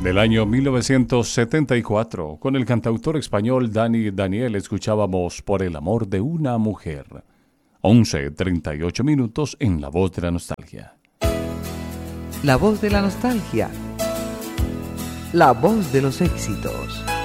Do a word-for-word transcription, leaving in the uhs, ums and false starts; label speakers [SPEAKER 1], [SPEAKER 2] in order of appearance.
[SPEAKER 1] Del año mil novecientos setenta y cuatro, con el cantautor español Dani Daniel, escuchábamos Por el amor de una mujer. once treinta y ocho minutos en La Voz de la Nostalgia.
[SPEAKER 2] La Voz de la Nostalgia. La voz de los éxitos.